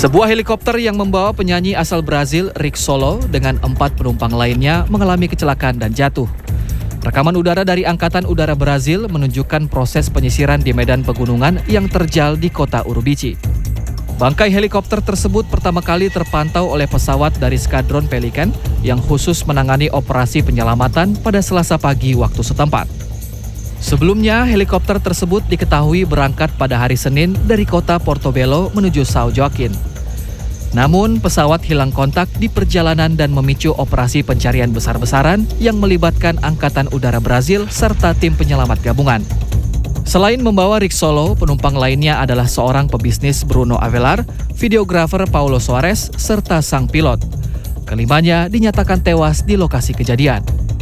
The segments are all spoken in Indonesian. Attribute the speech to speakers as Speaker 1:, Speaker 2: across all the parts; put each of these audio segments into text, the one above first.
Speaker 1: Sebuah helikopter yang membawa penyanyi asal Brazil, Rick Solo, dengan 4 penumpang lainnya mengalami kecelakaan dan jatuh. Rekaman udara dari Angkatan Udara Brazil menunjukkan proses penyisiran di medan pegunungan yang terjal di kota Urubici. Bangkai helikopter tersebut pertama kali terpantau oleh pesawat dari Skadron Pelikan yang khusus menangani operasi penyelamatan pada Selasa pagi waktu setempat. Sebelumnya, helikopter tersebut diketahui berangkat pada hari Senin dari kota Portobelo menuju São Joaquim. Namun, pesawat hilang kontak di perjalanan dan memicu operasi pencarian besar-besaran yang melibatkan Angkatan Udara Brazil serta tim penyelamat gabungan. Selain membawa Rick Solo, penumpang lainnya adalah seorang pebisnis Bruno Avelar, videografer Paulo Soares, serta sang pilot. Kelimanya dinyatakan tewas di lokasi kejadian.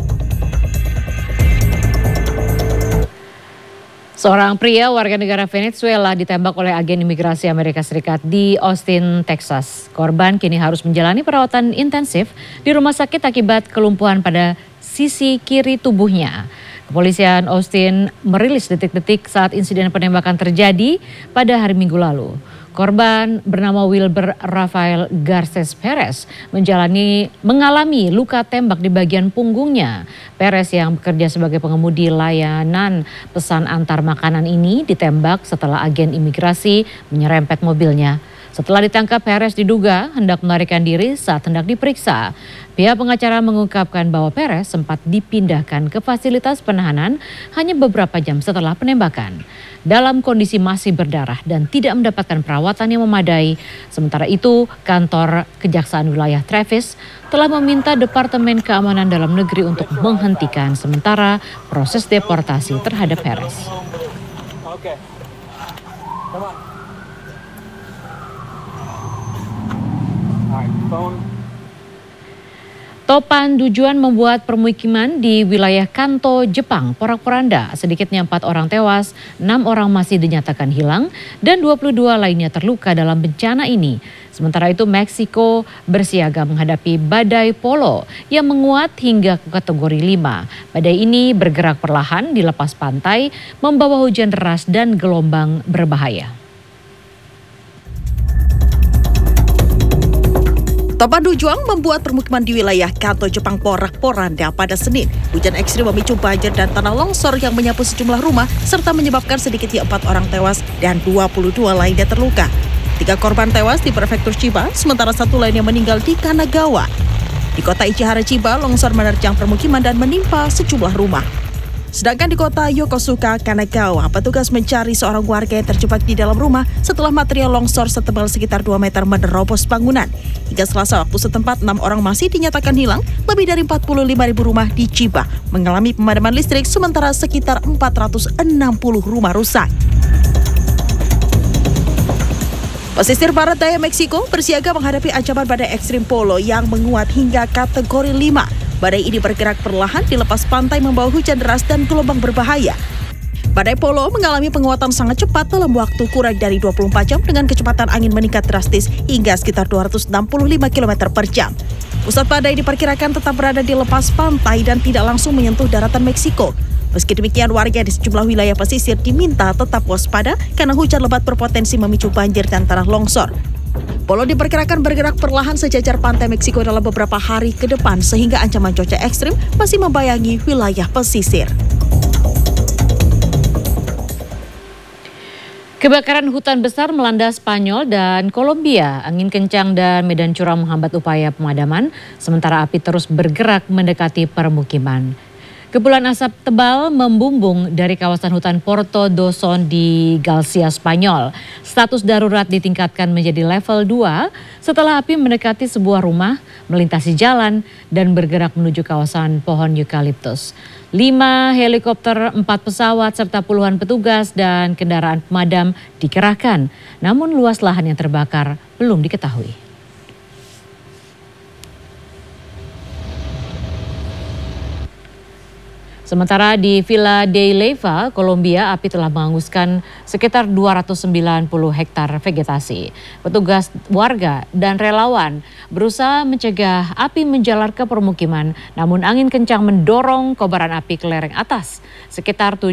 Speaker 2: Seorang pria warga negara Venezuela ditembak oleh agen imigrasi Amerika Serikat di Austin, Texas. Korban kini harus menjalani perawatan intensif di rumah sakit akibat kelumpuhan pada sisi kiri tubuhnya. Kepolisian Austin merilis detik-detik saat insiden penembakan terjadi pada hari Minggu lalu. Korban bernama Wilber Rafael Garces Perez mengalami luka tembak di bagian punggungnya. Perez yang bekerja sebagai pengemudi layanan pesan antar makanan ini ditembak setelah agen imigrasi menyerempet mobilnya. Setelah ditangkap, Perez diduga hendak melarikan diri saat hendak diperiksa. Pihak pengacara mengungkapkan bahwa Perez sempat dipindahkan ke fasilitas penahanan hanya beberapa jam setelah penembakan. Dalam kondisi masih berdarah dan tidak mendapatkan perawatan yang memadai. Sementara itu, kantor Kejaksaan Wilayah Travis telah meminta Departemen Keamanan Dalam Negeri untuk menghentikan sementara proses deportasi terhadap Perez. Topan Dujuan membuat permukiman di wilayah Kanto, Jepang, porak-poranda. Sedikitnya 4 orang tewas, 6 orang masih dinyatakan hilang, dan 22 lainnya terluka dalam bencana ini. Sementara itu Meksiko bersiaga menghadapi badai Polo yang menguat hingga ke kategori 5. Badai ini bergerak perlahan di lepas pantai, membawa hujan deras dan gelombang berbahaya.
Speaker 3: Topan Dujuan membuat permukiman di wilayah Kanto, Jepang porak-poranda pada Senin. Hujan ekstrim memicu banjir dan tanah longsor yang menyapu sejumlah rumah serta menyebabkan sedikitnya 4 orang tewas dan 22 lainnya terluka. 3 korban tewas di prefektur Chiba, sementara 1 lainnya meninggal di Kanagawa. Di kota Ichihara, Chiba, longsor menerjang permukiman dan menimpa sejumlah rumah. Sedangkan di kota Yokosuka, Kanagawa, petugas mencari seorang warga yang terjebak di dalam rumah setelah material longsor setebal sekitar 2 meter menerobos bangunan. Hingga Selasa waktu setempat, 6 orang masih dinyatakan hilang. Lebih dari 45.000 rumah di Chiba mengalami pemadaman listrik, sementara sekitar 460 rumah rusak. Pesisir barat daya Meksiko bersiaga menghadapi ancaman badai ekstrim Polo yang menguat hingga kategori 5. Badai ini bergerak perlahan di lepas pantai membawa hujan deras dan gelombang berbahaya. Badai Polo mengalami penguatan sangat cepat dalam waktu kurang dari 24 jam dengan kecepatan angin meningkat drastis hingga sekitar 265 km per jam. Pusat badai diperkirakan tetap berada di lepas pantai dan tidak langsung menyentuh daratan Meksiko. Meski demikian, warga di sejumlah wilayah pesisir diminta tetap waspada karena hujan lebat berpotensi memicu banjir dan tanah longsor. Polo diperkirakan bergerak perlahan sejajar pantai Meksiko dalam beberapa hari ke depan sehingga ancaman cuaca ekstrim masih membayangi wilayah pesisir.
Speaker 2: Kebakaran hutan besar melanda Spanyol dan Kolombia. Angin kencang dan medan curam menghambat upaya pemadaman, sementara api terus bergerak mendekati permukiman. Kepulan asap tebal membumbung dari kawasan hutan Porto do Son di Galcia, Spanyol. Status darurat ditingkatkan menjadi level 2 setelah api mendekati sebuah rumah, melintasi jalan, dan bergerak menuju kawasan pohon eukaliptus. 5 helikopter, 4 pesawat, serta puluhan petugas dan kendaraan pemadam dikerahkan. Namun luas lahan yang terbakar belum diketahui. Sementara di Villa de Leyva, Kolombia, api telah menghanguskan sekitar 290 hektar vegetasi. Petugas warga dan relawan berusaha mencegah api menjalar ke permukiman, namun angin kencang mendorong kobaran api ke lereng atas sekitar